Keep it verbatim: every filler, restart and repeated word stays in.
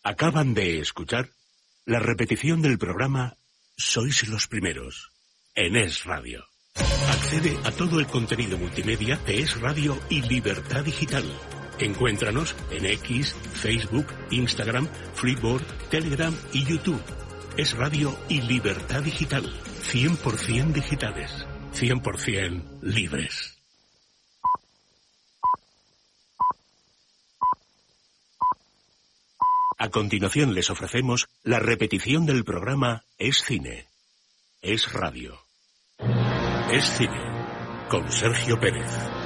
Acaban de escuchar la repetición del programa Sois los Primeros, en Es Radio. Accede a todo el contenido multimedia de Es Radio y Libertad Digital. Encuéntranos en X, Facebook, Instagram, Freeboard, Telegram y YouTube. Es Radio y Libertad Digital. cien por ciento digitales. cien por ciento libres. A continuación les ofrecemos la repetición del programa Es Cine. Es Radio. Es Cine. Con Sergio Pérez.